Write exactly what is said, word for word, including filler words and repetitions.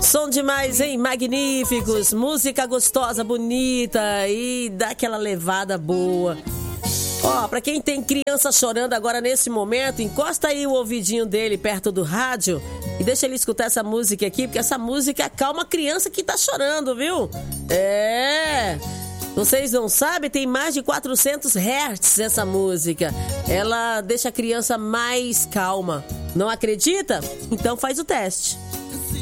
Som demais, hein? Magníficos. Música gostosa, bonita e dá aquela levada boa. Ó, pra quem tem criança chorando agora nesse momento, encosta aí o ouvidinho dele perto do rádio e deixa ele escutar essa música aqui, porque essa música acalma a criança que tá chorando, viu? É... Vocês não sabem, tem mais de quatrocentos hertz essa música. Ela deixa a criança mais calma. Não acredita? Então faz o teste.